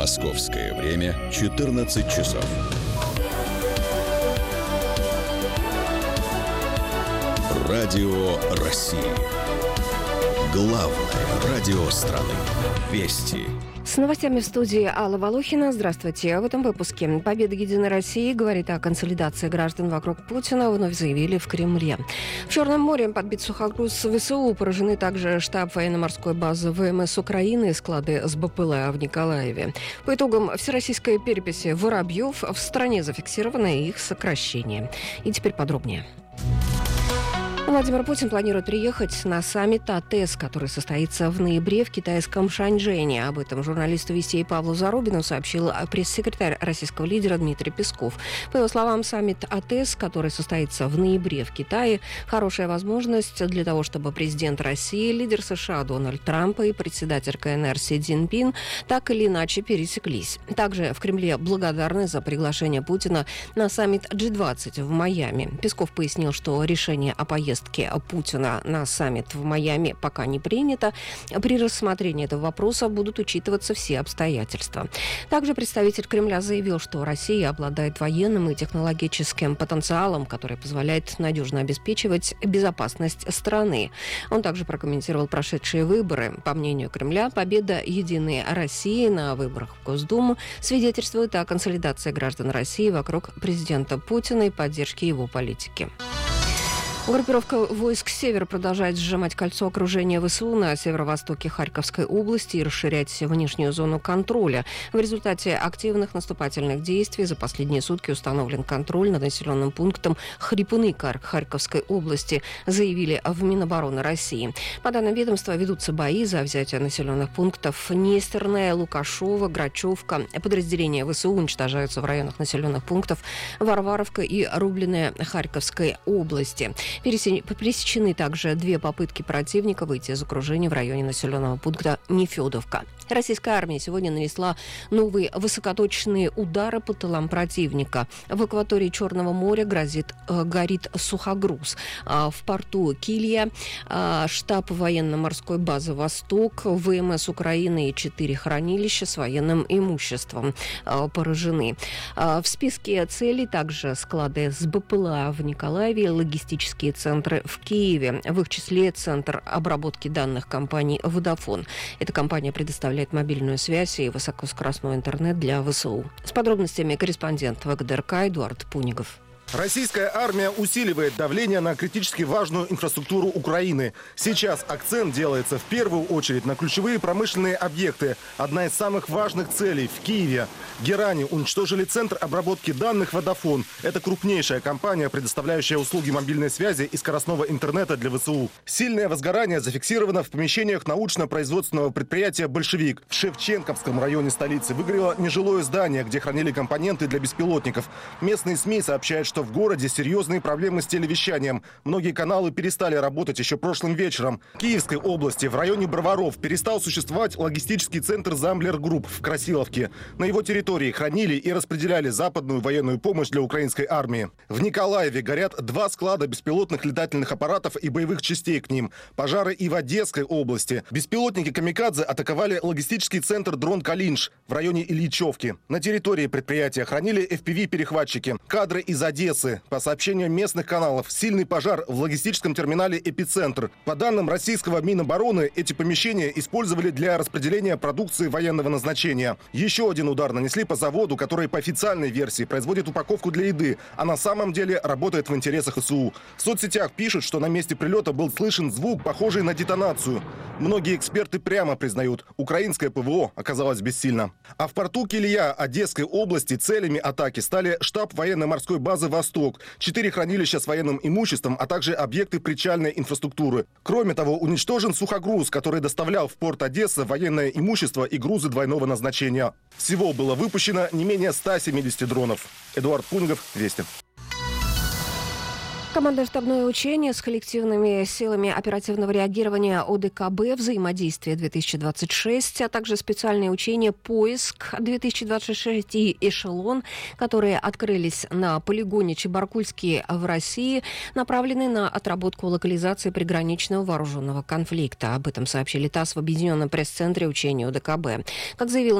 Московское время 14 часов. Радио России. Главное радио страны. Вести. С новостями в студии Алла Волохина. Здравствуйте. В этом выпуске «Победа Единой России» говорит о консолидации граждан вокруг Путина, вновь заявили в Кремле. В Черном море подбит сухогруз ВСУ. Поражены также штаб военно-морской базы ВМС Украины и склады с БПЛА в Николаеве. По итогам всероссийской переписи воробьев в стране зафиксировано их сокращение. И теперь подробнее. Владимир Путин планирует приехать на саммит АТЭС, который состоится в ноябре в китайском Шанчжэне. Об этом журналисту Вестей Павлу Зарубину сообщил пресс-секретарь российского лидера Дмитрий Песков. По его словам, саммит АТЭС, который состоится в ноябре в Китае, хорошая возможность для того, чтобы президент России, лидер США Дональд Трамп и председатель КНР Си Цзиньпин так или иначе пересеклись. Также в Кремле благодарны за приглашение Путина на саммит G20 в Майами. Песков пояснил, что решение о поездке Путина на саммит в Майами пока не принято. При рассмотрении этого вопроса будут учитываться все обстоятельства. Также представитель Кремля заявил, что Россия обладает военным и технологическим потенциалом, который позволяет надежно обеспечивать безопасность страны. Он также прокомментировал прошедшие выборы. По мнению Кремля, победа Единой России на выборах в Госдуму свидетельствует о консолидации граждан России вокруг президента Путина и поддержке его политики. Группировка войск «Север» продолжает сжимать кольцо окружения ВСУ на северо-востоке Харьковской области и расширять внешнюю зону контроля. В результате активных наступательных действий за последние сутки установлен контроль над населенным пунктом Хрипуны Харьковской области, заявили в Минобороны России. По данным ведомства, ведутся бои за взятие населенных пунктов Нестерная, Лукашово, Грачевка. Подразделения ВСУ уничтожаются в районах населенных пунктов Варваровка и Рубленная Харьковской области. Пресечены также 2 попытки противника выйти из окружения в районе населенного пункта Нефедовка. Российская армия сегодня нанесла новые высокоточные удары по тылам противника. В акватории Черного моря горит сухогруз. В порту Килья штаб военно-морской базы «Восток», ВМС Украины и 4 хранилища с военным имуществом поражены. В списке целей также склады с БПЛА в Николаеве, логистические центры в Киеве, в их числе центр обработки данных компании «Водафон». Эта компания предоставляет мобильную связь и высокоскоростной интернет для ВСУ. С подробностями корреспондент ВГДРК Эдуард Пунигов. Российская армия усиливает давление на критически важную инфраструктуру Украины. Сейчас акцент делается в первую очередь на ключевые промышленные объекты. Одна из самых важных целей в Киеве. Герани уничтожили центр обработки данных «Водафон». Это крупнейшая компания, предоставляющая услуги мобильной связи и скоростного интернета для ВСУ. Сильное возгорание зафиксировано в помещениях научно-производственного предприятия «Большевик». В Шевченковском районе столицы выгорело нежилое здание, где хранили компоненты для беспилотников. Местные СМИ сообщают, что в городе серьезные проблемы с телевещанием. Многие каналы перестали работать еще прошлым вечером. В Киевской области в районе Броваров перестал существовать логистический центр «Замблер Групп» в Красиловке. На его территории хранили и распределяли западную военную помощь для украинской армии. В Николаеве горят 2 склада беспилотных летательных аппаратов и боевых частей к ним. Пожары и в Одесской области. Беспилотники «Камикадзе» атаковали логистический центр «Дрон Калинш» в районе Ильичевки. На территории предприятия хранили FPV-перехватчики. Кадры из Одессы. По сообщениям местных каналов, сильный пожар в логистическом терминале «Эпицентр». По данным российского Минобороны, эти помещения использовали для распределения продукции военного назначения. Еще один удар нанесли по заводу, который по официальной версии производит упаковку для еды, а на самом деле работает в интересах ВСУ. В соцсетях пишут, что на месте прилета был слышен звук, похожий на детонацию. Многие эксперты прямо признают, украинское ПВО оказалось бессильно. А в порту Килья Одесской области целями атаки стали штаб военно-морской базы «Восток», 4 хранилища с военным имуществом, а также объекты причальной инфраструктуры. Кроме того, уничтожен сухогруз, который доставлял в порт Одессы военное имущество и грузы двойного назначения. Всего было выпущено не менее 170 дронов. Эдуард Пунигов, Вести. Командное штабное учение с коллективными силами оперативного реагирования ОДКБ «Взаимодействие-2026», а также специальные учения «Поиск-2026» и «Эшелон», которые открылись на полигоне Чебаркульский в России, направлены на отработку локализации приграничного вооруженного конфликта. Об этом сообщили ТАСС в объединенном пресс-центре учения ОДКБ. Как заявил